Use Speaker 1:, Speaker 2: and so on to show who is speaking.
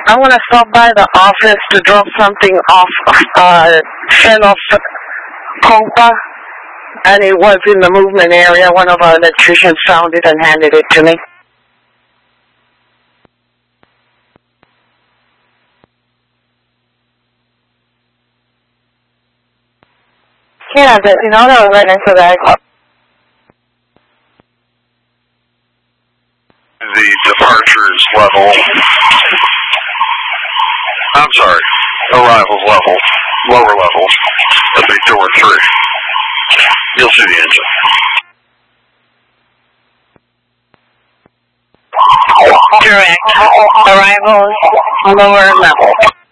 Speaker 1: I want to stop by the office to drop something off, fell off Conqua, and it was in the movement area. One of our electricians found it and handed it to me. Yeah, but you know, that was right next to that.
Speaker 2: The departures level, I'm sorry, arrivals level, lower level, that'd be door 3. You'll see the engine.
Speaker 1: Direct. Arrivals, lower level.